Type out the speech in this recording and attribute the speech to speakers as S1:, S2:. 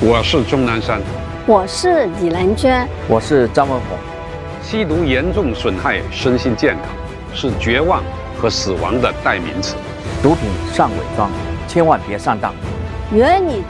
S1: 我是钟南山，
S2: 我是李兰娟，
S3: 我是张文宏。
S1: 吸毒严重损害身心健康，是绝望和死亡的代名词。
S3: 毒品上伪装，千万别上当。
S2: 愿你